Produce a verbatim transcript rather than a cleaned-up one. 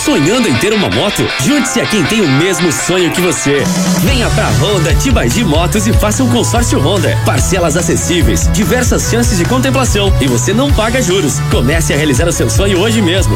Sonhando em ter uma moto? Junte-se a quem tem o mesmo sonho que você. Venha pra Honda T B I Motos e faça um consórcio Honda. Parcelas acessíveis, diversas chances de contemplação e você não paga juros. Comece a realizar o seu sonho hoje mesmo.